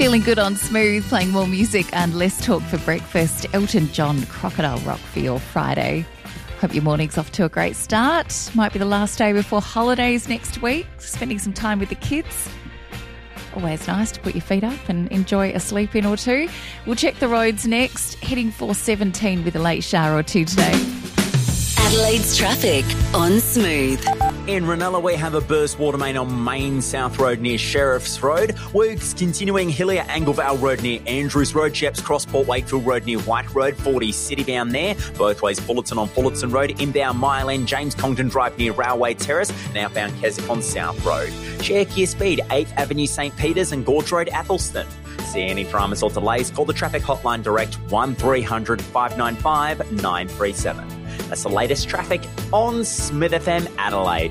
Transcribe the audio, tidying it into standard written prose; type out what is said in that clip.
Feeling good on Smooth, playing more music and less talk for breakfast. Elton John, Crocodile Rock for your Friday. Hope your morning's off to a great start. Might be the last day before holidays next week. Spending some time with the kids. Always nice to put your feet up and enjoy a sleep in or two. We'll check the roads next. Heading for 17 with a late shower or two today. Adelaide's traffic on Smooth. In Ranella, we have a burst water main on Main South Road near Sheriff's Road. Works continuing Hillier Anglevale Road near Andrews Road, Sheps Cross, Port Wakefield Road near White Road, 40 Citybound there. Both ways Fullerton on Fullerton Road, inbound Mile End, James Congdon Drive near Railway Terrace, and outbound Keswick on South Road. Share Kia Speed, 8th Avenue St Peters and Gorge Road, Athelston. See any dramas or delays, call the traffic hotline direct 1300 595 937. That's the latest traffic on Smith FM Adelaide.